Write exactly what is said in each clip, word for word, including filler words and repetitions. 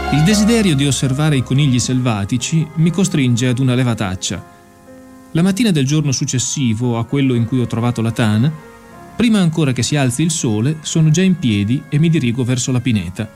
Il desiderio di osservare i conigli selvatici mi costringe ad una levataccia. La mattina del giorno successivo a quello in cui ho trovato la tana, prima ancora che si alzi il sole, sono già in piedi e mi dirigo verso la pineta.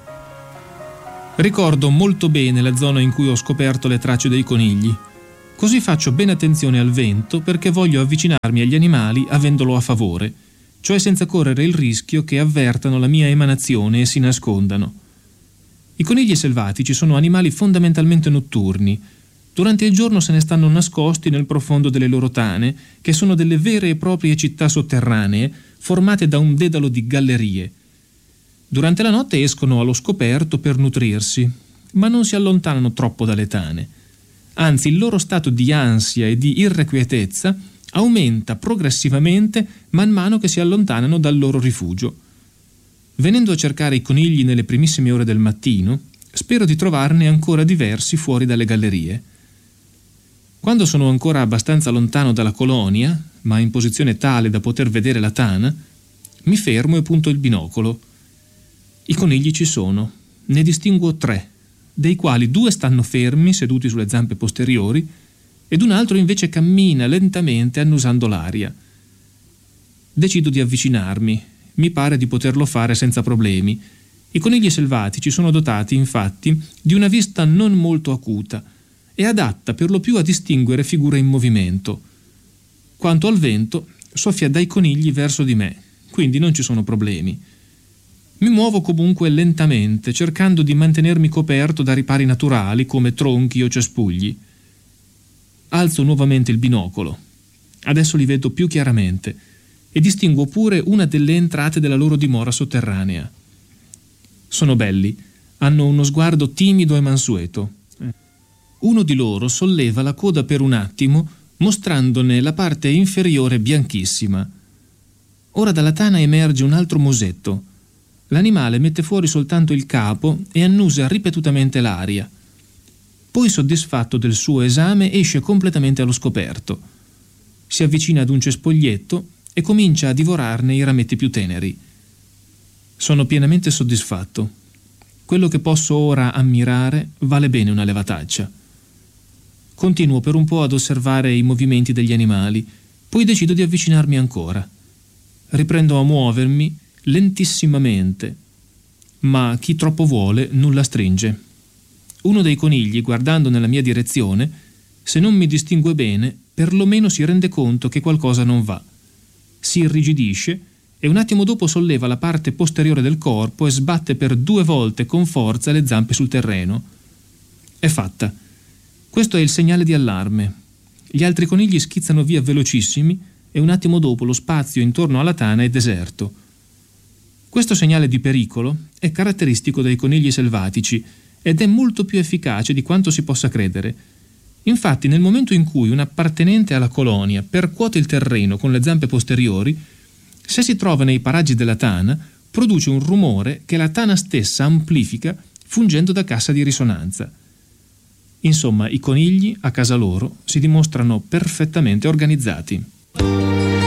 Ricordo molto bene la zona in cui ho scoperto le tracce dei conigli. Così faccio ben attenzione al vento perché voglio avvicinarmi agli animali avendolo a favore, cioè senza correre il rischio che avvertano la mia emanazione e si nascondano. I conigli selvatici sono animali fondamentalmente notturni. Durante il giorno se ne stanno nascosti nel profondo delle loro tane, che sono delle vere e proprie città sotterranee formate da un dedalo di gallerie. Durante la notte escono allo scoperto per nutrirsi, ma non si allontanano troppo dalle tane. Anzi, il loro stato di ansia e di irrequietezza aumenta progressivamente man mano che si allontanano dal loro rifugio. Venendo a cercare i conigli nelle primissime ore del mattino, spero di trovarne ancora diversi fuori dalle gallerie. Quando sono ancora abbastanza lontano dalla colonia, ma in posizione tale da poter vedere la tana, mi fermo e punto il binocolo. I conigli ci sono, ne distinguo tre, dei quali due stanno fermi, seduti sulle zampe posteriori, ed un altro invece cammina lentamente annusando l'aria. Decido di avvicinarmi. Mi pare di poterlo fare senza problemi. I conigli selvatici sono dotati, infatti, di una vista non molto acuta e adatta per lo più a distinguere figure in movimento. Quanto al vento, soffia dai conigli verso di me, quindi non ci sono problemi. Mi muovo comunque lentamente, cercando di mantenermi coperto da ripari naturali come tronchi o cespugli. Alzo nuovamente il binocolo. Adesso li vedo più chiaramente e distinguo pure una delle entrate della loro dimora sotterranea. Sono belli, hanno uno sguardo timido e mansueto. Uno di loro solleva la coda per un attimo, mostrandone la parte inferiore bianchissima. Ora dalla tana emerge un altro musetto. L'animale mette fuori soltanto il capo e annusa ripetutamente l'aria. Poi, soddisfatto del suo esame, esce completamente allo scoperto. Si avvicina ad un cespuglietto e comincia a divorarne i rametti più teneri. Sono pienamente soddisfatto. Quello che posso ora ammirare vale bene una levataccia. Continuo per un po' ad osservare i movimenti degli animali, poi decido di avvicinarmi ancora. Riprendo a muovermi lentissimamente, ma chi troppo vuole nulla stringe. Uno dei conigli, guardando nella mia direzione, se non mi distingue bene, perlomeno si rende conto che qualcosa non va. Si irrigidisce e un attimo dopo solleva la parte posteriore del corpo e sbatte per due volte con forza le zampe sul terreno. È fatta. Questo è il segnale di allarme. Gli altri conigli schizzano via velocissimi e un attimo dopo lo spazio intorno alla tana è deserto. Questo segnale di pericolo è caratteristico dei conigli selvatici ed è molto più efficace di quanto si possa credere. Infatti, nel momento in cui un appartenente alla colonia percuote il terreno con le zampe posteriori, se si trova nei paraggi della tana, produce un rumore che la tana stessa amplifica fungendo da cassa di risonanza. Insomma, i conigli, a casa loro, si dimostrano perfettamente organizzati.